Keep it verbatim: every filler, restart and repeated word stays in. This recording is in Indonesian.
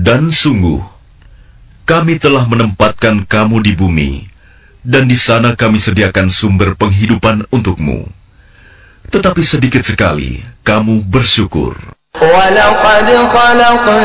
Dan sungguh, kami telah menempatkan kamu di bumi, dan di sana kami sediakan sumber penghidupan untukmu. Tetapi sedikit sekali kamu bersyukur.